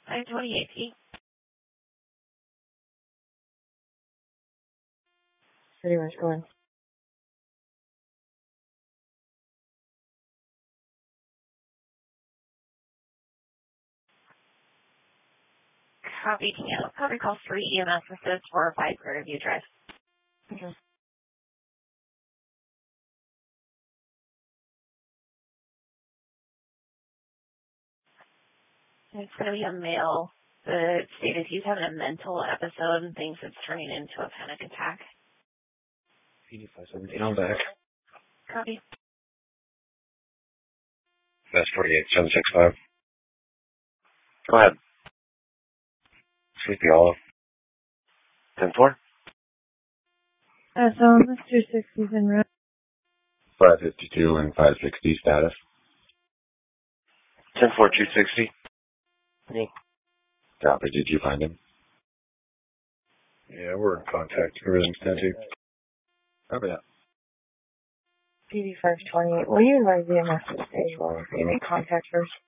528. Pretty much going. Copy. Copy call 3 EMS assist for 5 Prairie Drive. Okay. It's going to be a male. The stated he's having a mental episode and thinks it's turning into a panic attack. PD 517, I'm back. Copy. Best 48765. Go ahead. Sleepy Hollow. 10-4? So Mr. 60's in room. 552 and 560 status. 10-4, 260. Me. Copy, did you find him? Yeah, we're in contact. Everything's 10-2. Copy that. PD 528. Will you advise EMS to stage 1 if you make contact first?